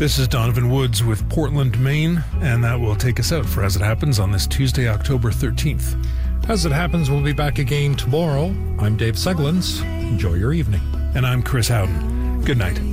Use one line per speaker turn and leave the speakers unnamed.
This is Donovan Woods with Portland, Maine, and that will take us out for As It Happens on this Tuesday, October 13th.
As It Happens, we'll be back again tomorrow. I'm Dave Seglins. Enjoy your evening.
And I'm Chris Howden. Good night.